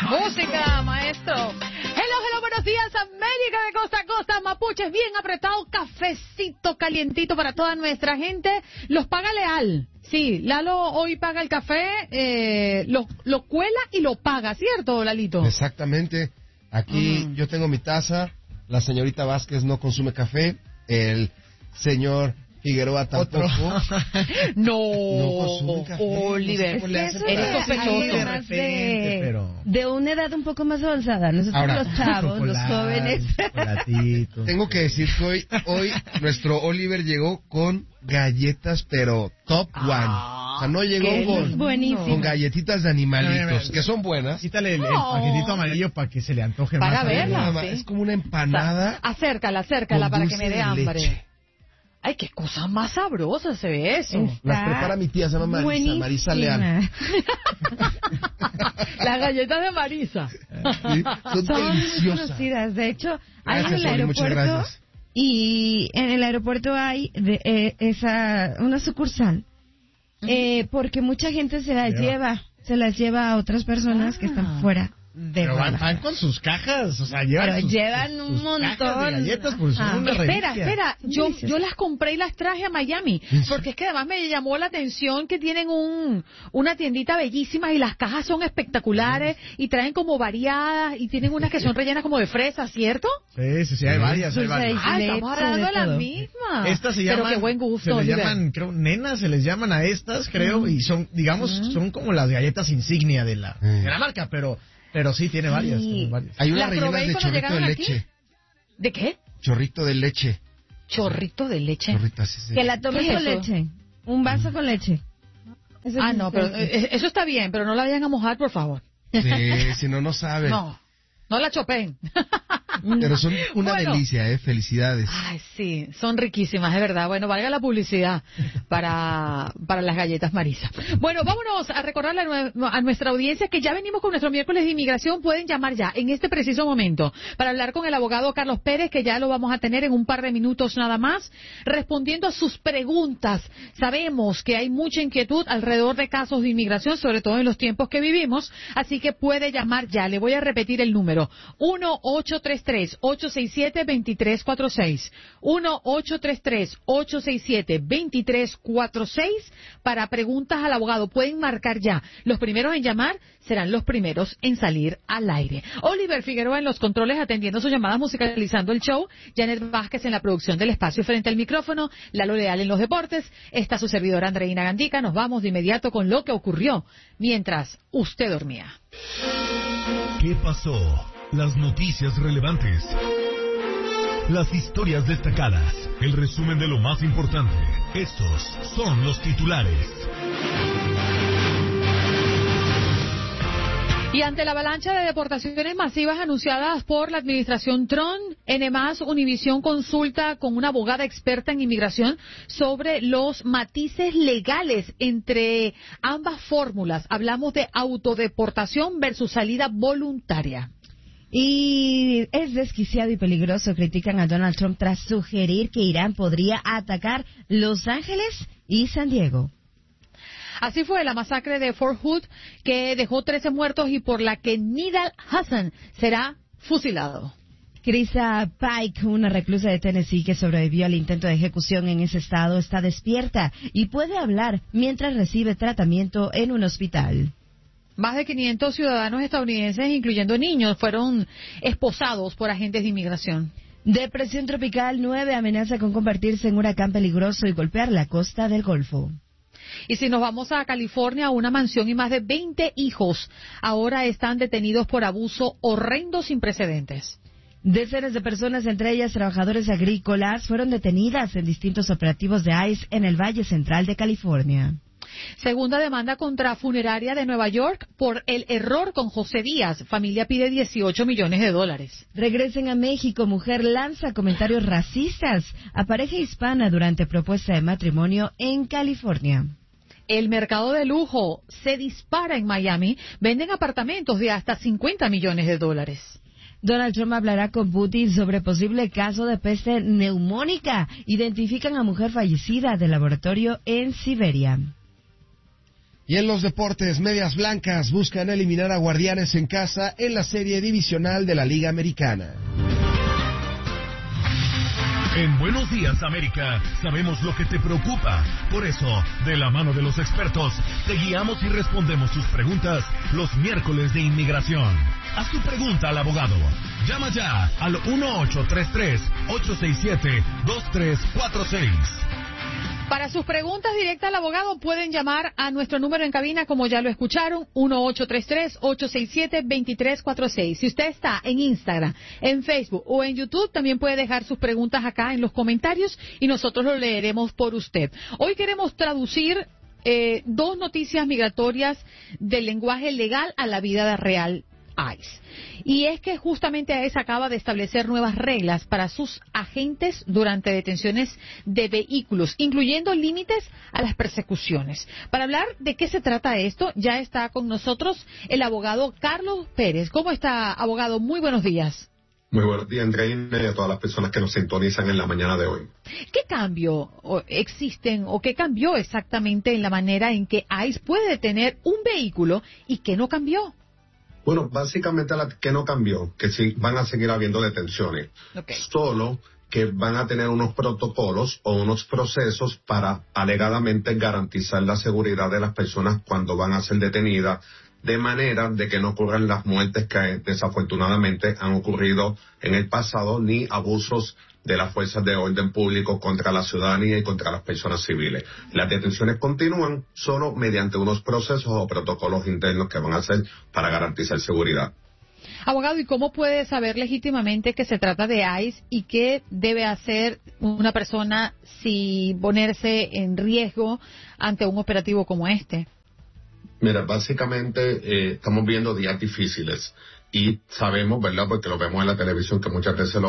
Música, maestro. Hello, buenos días, América de costa a costa, mapuches bien apretado, cafecito calientito para toda nuestra gente. Los paga Leal. Sí, Lalo hoy paga el café, lo cuela y lo paga, ¿cierto, Lalito? Exactamente. Aquí yo tengo mi taza, la señorita Vázquez no consume café, el señor Figueroa tampoco. No consume café. Oliver, Es que eres sospechoso. de repente, de una edad un poco más avanzada. Nosotros Ahora, los chavos, los jóvenes. Tengo que decir que hoy nuestro Oliver llegó con galletas, pero top one. O sea, no llegó con galletitas de animalitos, que son buenas. Quítale el paquetito amarillo para que se le antoje más. Para verla, ¿sí? Es como una empanada. O sea, acércala para que me dé hambre. Leche. Ay, qué cosa más sabrosa se ve eso. Las prepara mi tía, se llama Marisa Leal. Las galletas de Marisa. Sí, son deliciosas. Conocidas. De hecho, hay Gracias, en el Oli, muchas aeropuerto gracias. y en el aeropuerto hay una sucursal porque mucha gente se las lleva a otras personas que están fuera de Pero van Guadalajara. con sus cajas, o sea, llevan un montón de galletas, pues son una Espera, yo las compré y las traje a Miami, porque es que además me llamó la atención que tienen una tiendita bellísima y las cajas son espectaculares y traen como variadas y tienen unas que son rellenas como de fresa, ¿cierto? Sí, hay varias, hay varias. Ah, estamos hablando de las mismas. Estas se llaman, pero qué buen gusto, se les Oliver. llaman, creo, nenas, se les llaman a estas, creo, y son, digamos, son como las galletas insignia de la marca, pero sí, tiene varias. Hay unas ¿Las rellenas probé de cuando chorrito de llegaron aquí? leche. ¿De qué? Chorrito de leche. Chorrito de leche. Chorrito, así se Que la tomes ¿Qué es con eso? leche. Un vaso con leche. Eso Ah, sí no, está pero bien. eso está bien, pero no la vayan a mojar, por favor. Sí, si no saben. No la chopen. Pero son una Bueno. delicia, felicidades. Ay, sí, son riquísimas, de verdad. Bueno, valga la publicidad para las galletas Marisa. Bueno, vámonos a recordarle a nuestra audiencia que ya venimos con nuestro miércoles de inmigración. Pueden llamar ya, en este preciso momento, para hablar con el abogado Carlos Pérez, que ya lo vamos a tener en un par de minutos nada más, respondiendo a sus preguntas. Sabemos que hay mucha inquietud alrededor de casos de inmigración, sobre todo en los tiempos que vivimos, así que puede llamar ya. Le voy a repetir el número. 1-833-867-2346. 1-833-867-2346 para preguntas al abogado. Pueden marcar ya. Los primeros en llamar serán los primeros en salir al aire. Oliver Figueroa en los controles atendiendo sus llamadas, musicalizando el show. Janet Vázquez en la producción del espacio frente al micrófono. Lalo Leal en los deportes. Está su servidora Andreina Gandica. Nos vamos de inmediato con lo que ocurrió mientras usted dormía. ¿Qué pasó? Las noticias relevantes. Las historias destacadas. El resumen de lo más importante. Estos son los titulares. Y ante la avalancha de deportaciones masivas anunciadas por la administración Trump, N+, Univisión consulta con una abogada experta en inmigración sobre los matices legales entre ambas fórmulas. Hablamos de autodeportación versus salida voluntaria. Y es desquiciado y peligroso, critican a Donald Trump tras sugerir que Irán podría atacar Los Ángeles y San Diego. Así fue la masacre de Fort Hood, que dejó 13 muertos y por la que Nidal Hassan será fusilado. Krista Pike, una reclusa de Tennessee que sobrevivió al intento de ejecución en ese estado, está despierta y puede hablar mientras recibe tratamiento en un hospital. Más de 500 ciudadanos estadounidenses, incluyendo niños, fueron esposados por agentes de inmigración. Depresión tropical 9 amenaza con convertirse en huracán peligroso y golpear la costa del Golfo. Y si nos vamos a California, una mansión y más de 20 hijos ahora están detenidos por abuso horrendo sin precedentes. Decenas de personas, entre ellas trabajadores agrícolas, fueron detenidas en distintos operativos de ICE en el Valle Central de California. Segunda demanda contra Funeraria de Nueva York por el error con José Díaz. Familia pide $18 millones. Regresen a México. Mujer lanza comentarios racistas a pareja hispana durante propuesta de matrimonio en California. El mercado de lujo se dispara en Miami. Venden apartamentos de hasta $50 millones. Donald Trump hablará con Putin sobre posible caso de peste neumónica. Identifican a mujer fallecida del laboratorio en Siberia. Y en los deportes, Medias Blancas buscan eliminar a Guardianes en casa en la serie divisional de la Liga Americana. En Buenos Días, América, sabemos lo que te preocupa. Por eso, de la mano de los expertos, te guiamos y respondemos tus preguntas los miércoles de inmigración. Haz tu pregunta al abogado. Llama ya al 1833-867-2346. Para sus preguntas directas al abogado pueden llamar a nuestro número en cabina, como ya lo escucharon, 1833-867-2346. Si usted está en Instagram, en Facebook o en YouTube, también puede dejar sus preguntas acá en los comentarios y nosotros lo leeremos por usted. Hoy queremos traducir dos noticias migratorias del lenguaje legal a la vida real. ICE. Y es que justamente ICE acaba de establecer nuevas reglas para sus agentes durante detenciones de vehículos, incluyendo límites a las persecuciones. Para hablar de qué se trata esto, ya está con nosotros el abogado Carlos Pérez. ¿Cómo está, abogado? Muy buenos días. Muy buenos días, Andreina, y a todas las personas que nos sintonizan en la mañana de hoy. ¿Qué cambio existen o qué cambió exactamente en la manera en que ICE puede detener un vehículo y qué no cambió? Bueno, básicamente que no cambió, que sí van a seguir habiendo detenciones. Okay. Solo que van a tener unos protocolos o unos procesos para alegadamente garantizar la seguridad de las personas cuando van a ser detenidas, de manera de que no ocurran las muertes que desafortunadamente han ocurrido en el pasado, ni abusos de las fuerzas de orden público contra la ciudadanía y contra las personas civiles. Las detenciones continúan solo mediante unos procesos o protocolos internos que van a hacer para garantizar seguridad. Abogado, ¿y cómo puede saber legítimamente que se trata de ICE y qué debe hacer una persona si ponerse en riesgo ante un operativo como este? Mira, básicamente estamos viendo días difíciles y sabemos, ¿verdad?, porque lo vemos en la televisión, que muchas veces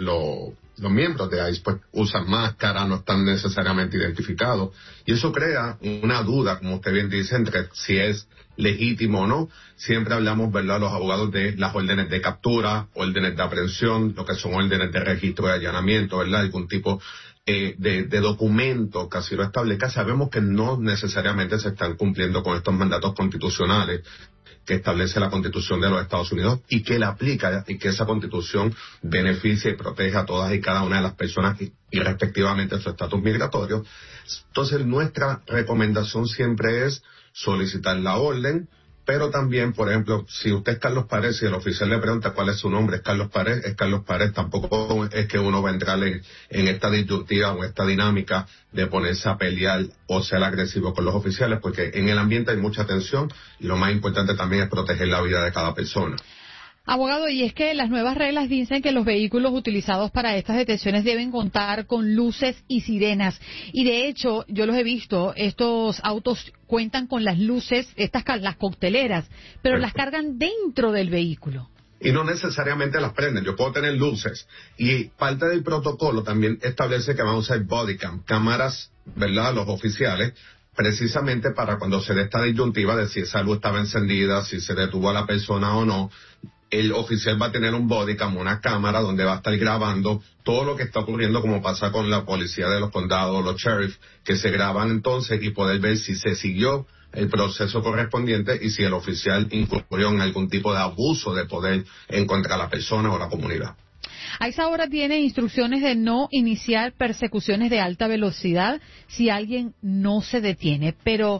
los miembros de ICE pues usan máscara, no están necesariamente identificados, y eso crea una duda, como usted bien dice, entre si es legítimo o no. Siempre hablamos, ¿verdad?, los abogados de las órdenes de captura, órdenes de aprehensión, lo que son órdenes de registro de allanamiento, ¿verdad?, algún tipo de documento que así lo establezca. Sabemos que no necesariamente se están cumpliendo con estos mandatos constitucionales que establece la Constitución de los Estados Unidos y que la aplica, y que esa Constitución beneficia y protege a todas y cada una de las personas y respectivamente su estatus migratorio. Entonces, nuestra recomendación siempre es solicitar la orden, pero también, por ejemplo, si usted es Carlos Párez y el oficial le pregunta cuál es su nombre, es Carlos Párez, tampoco es que uno va a entrar en esta disyuntiva o esta dinámica de ponerse a pelear o ser agresivo con los oficiales, porque en el ambiente hay mucha tensión y lo más importante también es proteger la vida de cada persona. Abogado, y es que las nuevas reglas dicen que los vehículos utilizados para estas detenciones deben contar con luces y sirenas. Y de hecho, yo los he visto, estos autos cuentan con las luces, las cocteleras, pero las cargan dentro del vehículo. Y no necesariamente las prenden, yo puedo tener luces. Y parte del protocolo también establece que van a usar bodycam, cámaras, ¿verdad?, los oficiales, precisamente para cuando se dé esta disyuntiva de si esa luz estaba encendida, si se detuvo a la persona o no. El oficial va a tener un bodycam, una cámara donde va a estar grabando todo lo que está ocurriendo, como pasa con la policía de los condados, los sheriffs, que se graban entonces y poder ver si se siguió el proceso correspondiente y si el oficial incurrió en algún tipo de abuso de poder en contra de la persona o la comunidad. ICE ahora tiene instrucciones de no iniciar persecuciones de alta velocidad si alguien no se detiene, pero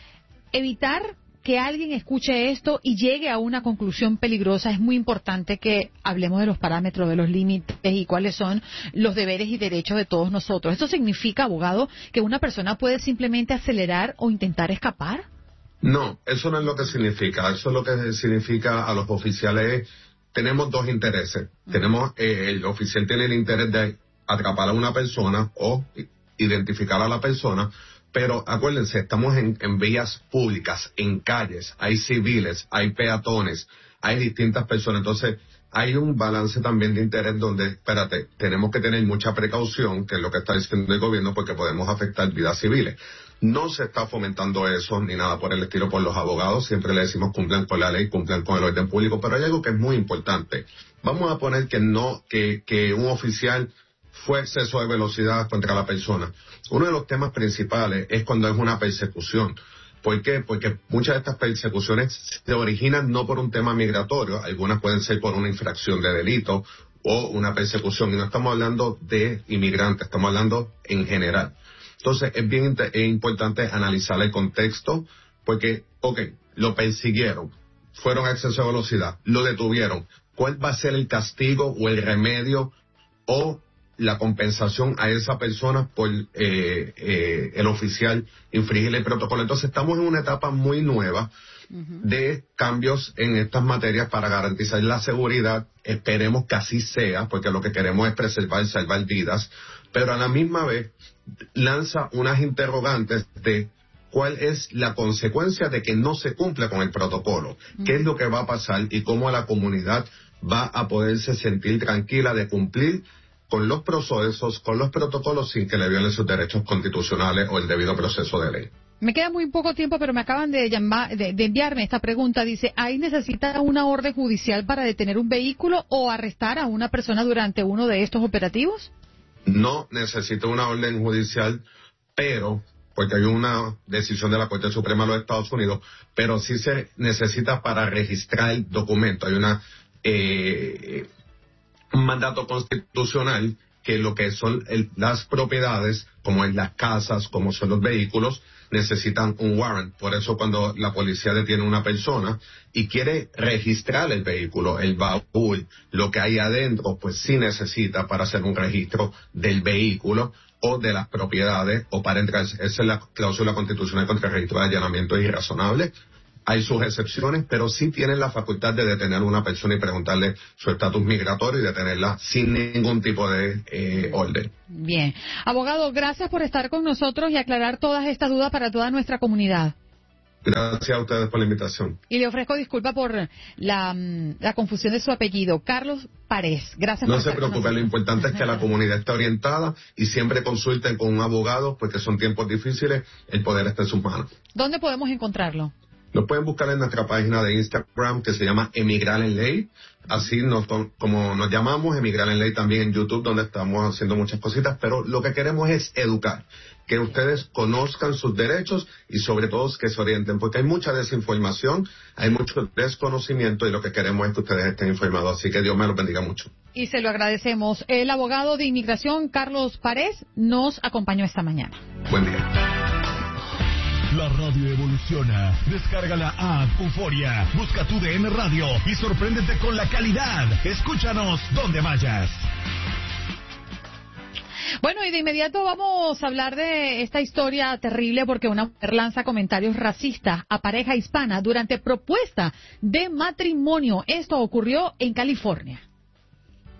evitar que alguien escuche esto y llegue a una conclusión peligrosa. Es muy importante que hablemos de los parámetros, de los límites y cuáles son los deberes y derechos de todos nosotros. ¿Esto significa, abogado, que una persona puede simplemente acelerar o intentar escapar? No, eso no es lo que significa. Eso es lo que significa a los oficiales. Tenemos dos intereses. El oficial tiene el interés de atrapar a una persona o identificar a la persona. Pero acuérdense, estamos en vías públicas, en calles, hay civiles, hay peatones, hay distintas personas. Entonces, hay un balance también de interés donde, tenemos que tener mucha precaución, que es lo que está diciendo el gobierno, porque podemos afectar vidas civiles. No se está fomentando eso, ni nada por el estilo por los abogados. Siempre le decimos cumplan con la ley, cumplan con el orden público, pero hay algo que es muy importante. Vamos a poner que un oficial fue exceso de velocidad contra la persona. Uno de los temas principales es cuando es una persecución. ¿Por qué? Porque muchas de estas persecuciones se originan no por un tema migratorio, algunas pueden ser por una infracción de delito o una persecución, y no estamos hablando de inmigrantes, estamos hablando en general. Entonces es bien importante analizar el contexto, porque, lo persiguieron, fueron a exceso de velocidad, lo detuvieron, ¿cuál va a ser el castigo o el remedio o la compensación a esa persona por el oficial infringir el protocolo? Entonces estamos en una etapa muy nueva de cambios en estas materias para garantizar la seguridad. Esperemos que así sea, porque lo que queremos es preservar y salvar vidas, pero a la misma vez lanza unas interrogantes de cuál es la consecuencia de que no se cumple con el protocolo, qué es lo que va a pasar y cómo la comunidad va a poderse sentir tranquila de cumplir con los procesos, con los protocolos, sin que le violen sus derechos constitucionales o el debido proceso de ley. Me queda muy poco tiempo, pero me acaban de enviarme esta pregunta. Dice, ¿ahí necesita una orden judicial para detener un vehículo o arrestar a una persona durante uno de estos operativos? No necesita una orden judicial, pero, porque hay una decisión de la Corte Suprema de los Estados Unidos, pero sí se necesita para registrar el documento. Hay un mandato constitucional que lo que son las propiedades, como en las casas, como son los vehículos, necesitan un warrant. Por eso cuando la policía detiene a una persona y quiere registrar el vehículo, el baúl, lo que hay adentro, pues sí necesita para hacer un registro del vehículo o de las propiedades, o para entrar. Esa es la cláusula constitucional contra el registro de allanamiento irrazonable. Hay sus excepciones, pero sí tienen la facultad de detener a una persona y preguntarle su estatus migratorio y detenerla sin ningún tipo de orden. Bien. Abogado, gracias por estar con nosotros y aclarar todas estas dudas para toda nuestra comunidad. Gracias a ustedes por la invitación. Y le ofrezco disculpa por la confusión de su apellido, Carlos Párez. Gracias por estar con nosotros. No se preocupe, lo importante es que la comunidad esté orientada y siempre consulten con un abogado, porque son tiempos difíciles, el poder está en sus manos. ¿Dónde podemos encontrarlo? Nos pueden buscar en nuestra página de Instagram, que se llama Emigrar en Ley. Así como nos llamamos, Emigrar en Ley, también en YouTube, donde estamos haciendo muchas cositas. Pero lo que queremos es educar, que ustedes conozcan sus derechos y sobre todo que se orienten, porque hay mucha desinformación, hay mucho desconocimiento y lo que queremos es que ustedes estén informados. Así que Dios me los bendiga mucho. Y se lo agradecemos. El abogado de inmigración, Carlos Párez, nos acompañó esta mañana. Buen día. La radio evoluciona. Descarga la app Euforia. Busca tu DN Radio y sorpréndete con la calidad. Escúchanos donde vayas. Bueno, y de inmediato vamos a hablar de esta historia terrible porque una mujer lanza comentarios racistas a pareja hispana durante propuesta de matrimonio. Esto ocurrió en California.